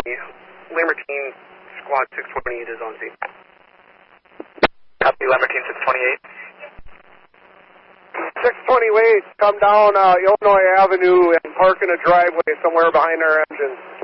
Lamartine Squad 628 is on scene. Copy, Lamartine 628. 628, come down Illinois Avenue and park in a driveway somewhere behind our engines.